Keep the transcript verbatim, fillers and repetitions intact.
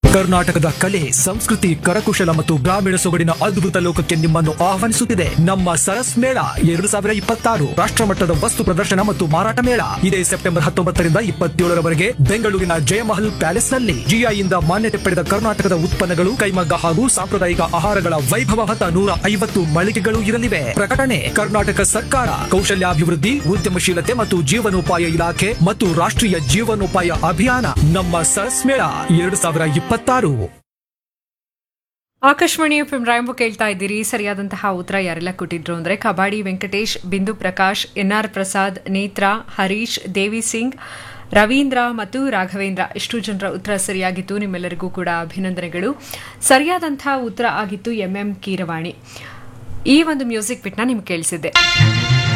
ಕರ್ನಾಟಕದ ಕಲೆ, ಸಂಸ್ಕೃತಿ, ಕರಕುಶಲ ಮತ್ತು ಗ್ರಾಮೀಣ ಸೊಗಡಿನ ಅದ್ಭುತ ಲೋಕಕ್ಕೆ ನಿಮ್ಮನ್ನು ಆಹ್ವಾನಿಸುತ್ತಿದೆ ನಮ್ಮ ಸರಸ್ ಮೇಳ ಎರಡು ಸಾವಿರ ಇಪ್ಪತ್ತಾರು ರಾಷ್ಟ್ರಮಟ್ಟದ ವಸ್ತು ಪ್ರದರ್ಶನ ಮತ್ತು ಮಾರಾಟ ಮೇಳ ಇದೇ ಸೆಪ್ಟೆಂಬರ್ ಹತ್ತೊಂಬತ್ತರಿಂದ ಇಪ್ಪತ್ತೇಳರವರೆಗೆ ಬೆಂಗಳೂರಿನ ಜಯಮಹಲ್ ಪ್ಯಾಲೇಸ್ ನಲ್ಲಿ ಜಿಐಯಿಂದ ಮಾನ್ಯತೆ ಪಡೆದ ಕರ್ನಾಟಕದ ಉತ್ಪನ್ನಗಳು, ಕೈಮಗ್ಗ ಹಾಗೂ ಸಾಂಪ್ರದಾಯಿಕ ಆಹಾರಗಳ ವೈಭವ ಹೊತ್ತ ನೂರ ಐವತ್ತು ಮಳಿಗೆಗಳು ಇರಲಿವೆ. ಪ್ರಕಟಣೆ ಕರ್ನಾಟಕ ಸರ್ಕಾರ, ಕೌಶಲ್ಯಾಭಿವೃದ್ಧಿ, ಉದ್ಯಮಶೀಲತೆ ಮತ್ತು ಜೀವನೋಪಾಯ ಇಲಾಖೆ ಮತ್ತು ರಾಷ್ಟ್ರೀಯ ಜೀವನೋಪಾಯ ಅಭಿಯಾನ. ನಮ್ಮ ಸರಸ್ ಮೇಳ ಎರಡು ಸಾವಿರ ಇಪ್ಪತ್ತಾರು. ಆಕಾಶವಾಣಿ ಎಫ್ಎಂ ರಾಯಂಬ ಕೇಳ್ತಾ ಇದ್ದೀರಿ. ಸರಿಯಾದಂತಹ ಉತ್ತರ ಯಾರೆಲ್ಲ ಕೊಟ್ಟಿದ್ರು ಅಂದ್ರೆ ಕಬಾಡಿ ವೆಂಕಟೇಶ್, ಬಿಂದು ಪ್ರಕಾಶ್, ಎನ್ಆರ್ ಪ್ರಸಾದ್, ನೇತ್ರಾ, ಹರೀಶ್, ದೇವಿ ಸಿಂಗ್, ರವೀಂದ್ರ ಮತ್ತು ರಾಘವೇಂದ್ರ. ಇಷ್ಟು ಜನರ ಉತ್ತರ ಸರಿಯಾಗಿತ್ತು. ನಿಮ್ಮೆಲ್ಲರಿಗೂ ಕೂಡ ಅಭಿನಂದನೆಗಳು. ಸರಿಯಾದಂತಹ ಉತ್ತರ ಆಗಿತ್ತು ಎಂಎಂ ಕೀರವಾಣಿ. ಈ ಒಂದು ಮ್ಯೂಸಿಕ್ ಬಿಟ್ನ ನಿಮ್ಗೆ ಕೇಳಿಸಿದ್ದೆ.